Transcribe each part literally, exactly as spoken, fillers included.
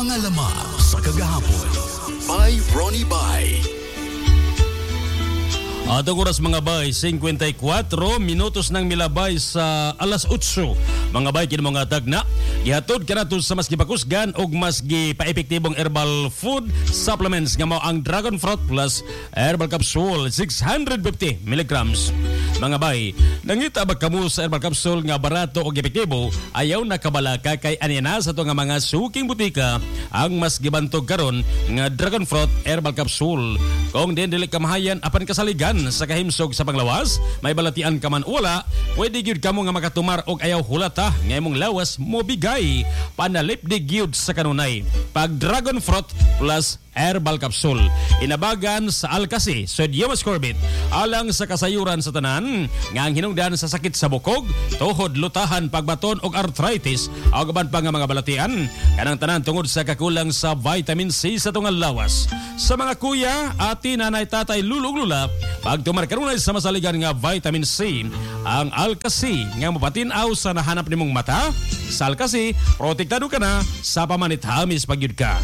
Mga lamang sa kagahapon by Ronnie Bay. Atong oras mga bay, fifty-four minutos nang milabay sa alas otso. Mga bay, kini mga tagna, gihatod kanato sa mas gipakusgan og mas gipaepektibong herbal food supplements nga mao ang Dragon Fruit Plus Herbal Capsule six hundred fifty milligrams. Mga bay, nangita ba kamo sa herbal capsule nga barato og epektibo, ayaw nakabalaka kay anina sa to nga mga suking butika ang mas gibantog karon nga Dragon Fruit Herbal Capsule. Kung din dili kamahayan apan kasaligan sa kahimsog sa panglawas, may balatian ka man wala, pwede gyud kamo nga makatumar og ayaw hulata nga imong lawas mo bigay panalipdig gyud sa kanunay. Pag Dragon Fruit Plus Herbal Capsule inabagan sa alkasi, sodium ascorbate, alang sa kasayuran sa tanan nga ang hinungdan sa sakit sa bukog, tuhod, lutahan, pagbaton og arthritis ug uban pa nga mga balatian, kanang tanan tungod sa kakulang sa vitamin C sa tungal lawas. Sa mga kuya, ati, nanay, tatay, lulog, lula, pagtumar kanunay sa masaligan nga vitamin C, ang alkasi nga mapatinaw sa nahanap nimong mata, sa alkasi protektado ka na sa pamanithamis pagyud ka.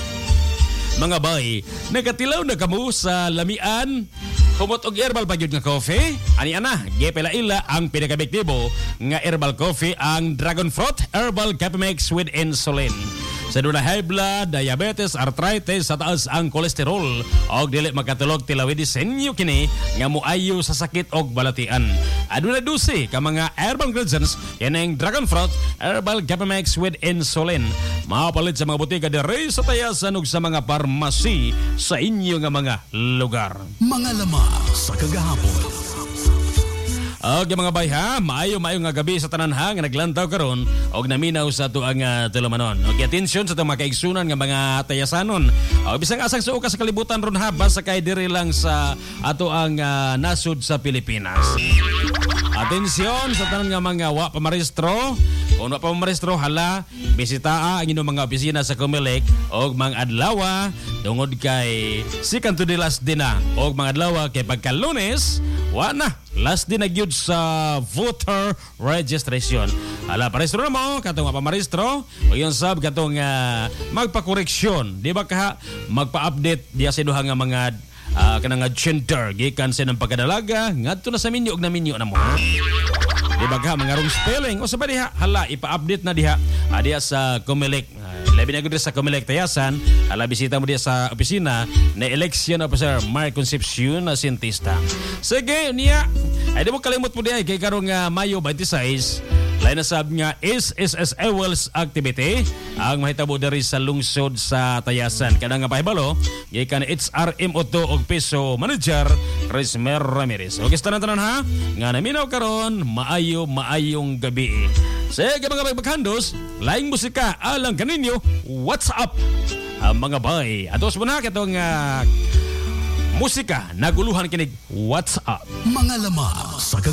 Mga bay, nagatilaw na kamo sa lamian, humot og herbal pagyud nga coffee, ani ana, gipela-ila ang pinakabektibo nga herbal coffee, ang Dragon Fruit Herbal Capimix with Insulin. Sa duna high blood, diabetes, arthritis, sa taas ang kolesterol, og dili makatulog tilawi disenyo kini nga moayo sa sakit og balatian. Aduna dusi ka mga herbal ingredients kining Dragon Fruit Herbal Capimix with Insulin. Mapalit sa mga butika diri sa tayasan ug sa mga parmasi sa inyo nga mga lugar. Mga lamang sa kagahapon. Og mga bay ha, maayo-maayo nga gabi sa tanan ha nga naglantaw karon og naminaw sa ato ang uh, tulumanon. Og atensyon sa itong mga kaigsunan nga mga tayasanon. Og bisang asang suo ka sa kalibutan ron ha, basta kay diri lang sa ato ang uh, nasud sa Pilipinas. Atensyon sa tanan nga mga wa pamarestro. Kung wa pamarestro, hala, bisitaa ang inyong mga opisina sa Comelec og mga adlawa tungod kay second to the last din na. Og mga adlawa kay pagka Lunes, wa na, last din na gyud sa voter registration. Hala, parestro na mo, katong nga pamarestro, o yun sab, katong uh, magpakoreksyon. Di ba ka, magpa-update diya sa duha nga mga uh, kanang gender, gikan sa ng pagkadalaga, ngadto na sa minyo og na minyo na mo. Di ba ka, mga wrong spelling, o sa ba diha, hala, ipa-update na diha, uh, diya sa Comelec. Uh, labi na sa Comelec Tayasan, hala, bisita mo diya sa opisina na Election Officer Mark Concepcion na siyentista. Sige, niya, ay di mo kalimot mo diya, kay karong uh, Mayo twenty-six, lain na sab nga S S S Ewells activity ang mahitabo diri sa lungsod sa Tayasan. Kada nga pahibalo, gikan H R M Otto og Piso Manager Crismer Ramirez. Okay, tanan-tanan ha, nga naminaw karon, maayo maayong gabi. Sige mga pagbakandos, laing musika alang kaninyo, what's up? Ang mga bay, atos mo na katong uh, musika naguluhan kinig what's up. Mga lamang sa